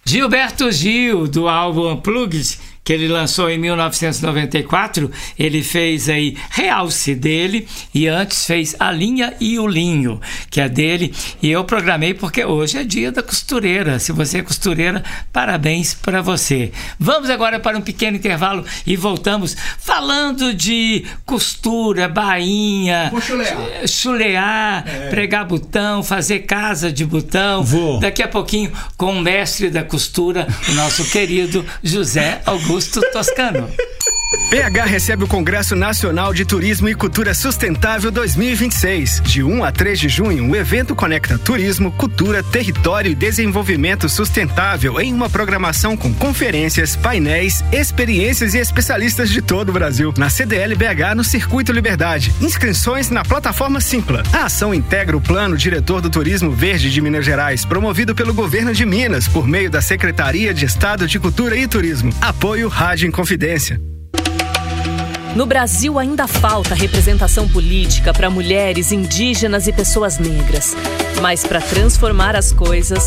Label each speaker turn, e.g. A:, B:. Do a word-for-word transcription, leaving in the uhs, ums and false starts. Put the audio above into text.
A: Gilberto Gil, do álbum Unplugged, que ele lançou em mil novecentos e noventa e quatro, ele fez aí Realce dele, e antes fez A Linha e o Linho, que é dele, e eu programei porque hoje é dia da costureira. Se você é costureira, parabéns para você. Vamos agora para um pequeno intervalo e voltamos falando de costura, bainha, chulear, chulear é. pregar botão, fazer casa de botão. Vou. Daqui a pouquinho com o mestre da costura, o nosso querido José Augusto Toscano.
B: B H recebe o Congresso Nacional de Turismo e Cultura Sustentável dois mil e vinte e seis. De um a três de junho, o evento conecta turismo, cultura, território e desenvolvimento sustentável em uma programação com conferências, painéis, experiências e especialistas de todo o Brasil. Na C D L B H, no Circuito Liberdade. Inscrições na plataforma Simpla. A ação integra o Plano Diretor do Turismo Verde de Minas Gerais, promovido pelo Governo de Minas, por meio da Secretaria de Estado de Cultura e Turismo. Apoio Rádio Inconfidência.
C: No Brasil ainda falta representação política para mulheres, indígenas e pessoas negras. Mas para transformar as coisas,